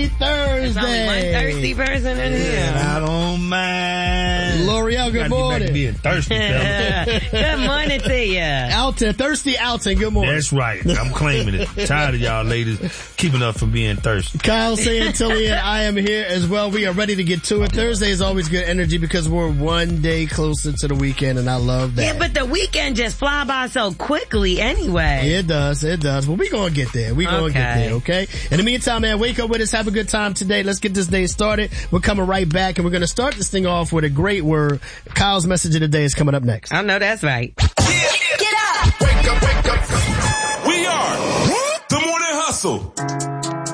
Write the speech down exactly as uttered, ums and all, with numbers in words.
Thirsty Thursday. There's only one thirsty person in here. Yeah, I don't mind. L'Oreal, good morning. Being thirsty, Good morning to you. Alton, Thirsty Alton, good morning. That's right. I'm claiming it. Tired of y'all ladies keeping up from being thirsty. Kyle Santillian, I am here as well. We are ready to get to it. Thursday is always good energy because we're one day closer to the weekend, and I love that. Yeah, but the weekend just fly by so quickly anyway. It does, it does. Well, we gonna get there. We gonna Okay. get there, okay? In the meantime, man, wake up with us. Have a good time today. Let's get this day started. We're coming right back, and we're gonna start this thing off with a great word. Kyle's message of the day is coming up next. I know that's right. Get up! Wake up, wake up. We are the Morning Hustle.